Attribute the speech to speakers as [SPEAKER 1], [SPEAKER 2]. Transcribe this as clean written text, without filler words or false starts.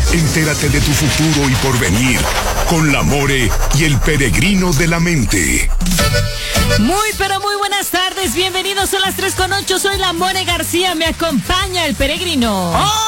[SPEAKER 1] Entérate de tu futuro y porvenir con la More y el Peregrino de la Mente.
[SPEAKER 2] Muy, pero muy buenas tardes. Bienvenidos, son las 3:08. Soy la More García. Me acompaña el Peregrino.